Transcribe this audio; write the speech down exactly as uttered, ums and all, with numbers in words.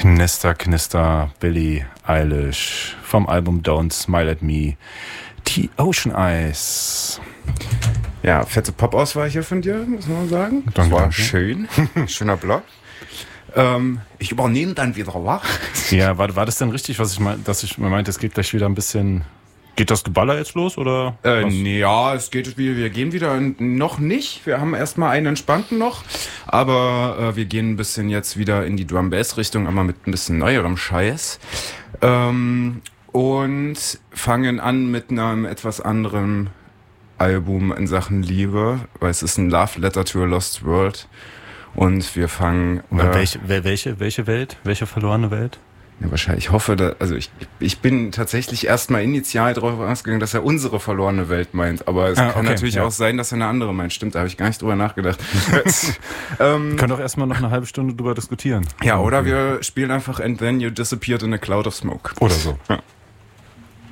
Knister, Knister, Billie Eilish vom Album Don't Smile at Me, The Ocean Eyes. Ja, fette Pop-Auswahl hier von dir, muss man sagen. Danke, das war danke. schön. Schöner Block. Ähm, ich übernehme dann wieder, wa? Ja, war, war das denn richtig, was ich mein, dass ich mir meinte, es geht gleich wieder ein bisschen... Geht das Geballer jetzt los, oder? Äh, was? nee, ja, es geht wieder, wir gehen wieder, noch nicht. Wir haben erstmal einen entspannten noch, aber äh, wir gehen ein bisschen jetzt wieder in die Drum-Bass-Richtung, aber mit ein bisschen neuerem Scheiß. Ähm, und fangen an mit einem etwas anderen Album in Sachen Liebe, weil es ist ein Love Letter to a Lost World. Und wir fangen... Äh, Äh, welche, welche, welche Welt? Welche verlorene Welt? Ja, wahrscheinlich. Ich hoffe, da, also ich, ich bin tatsächlich erstmal initial darauf ausgegangen, dass er unsere verlorene Welt meint. Aber es Ah, kann okay, natürlich ja. auch sein, dass er eine andere meint. Stimmt, da habe ich gar nicht drüber nachgedacht. ähm, Wir können doch erstmal noch eine halbe Stunde drüber diskutieren. ja, oder wir spielen einfach And Then You Disappeared in a Cloud of Smoke. Oder so. Ja.